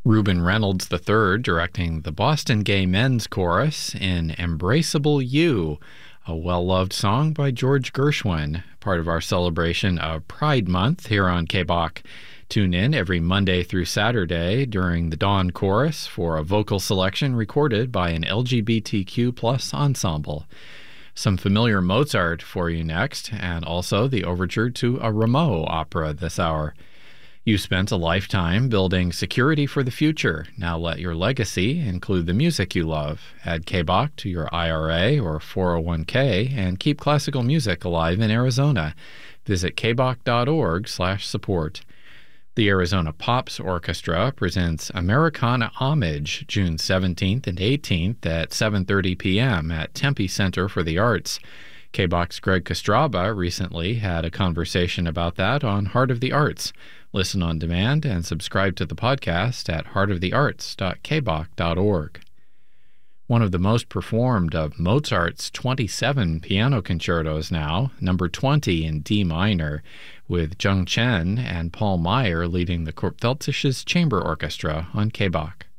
Reuben Reynolds III directing the Boston Gay Men's Chorus in Embraceable You, a well-loved song by George Gershwin, part of our celebration of Pride Month here on KBOC. Tune in every Monday through Saturday during the Dawn Chorus for a vocal selection recorded by an LGBTQ plus ensemble. Some familiar Mozart for you next, and also the overture to a Rameau opera this hour. You spent a lifetime building security for the future. Now let your legacy include the music you love. Add KBOC to your IRA or 401k and keep classical music alive in Arizona. Visit kboc.org/support. The Arizona Pops Orchestra presents Americana Homage June 17th and 18th at 7:30 p.m. at Tempe Center for the Arts. KBOC's Greg Kostraba recently had a conversation about that on Heart of the Arts. Listen on demand and subscribe to the podcast at heartofthearts.kboc.org. One of the most performed of Mozart's 27 piano concertos now, number 20 in D minor, with Jung Chen and Paul Meyer leading the Kurpfeldtisches Chamber Orchestra on KBOC.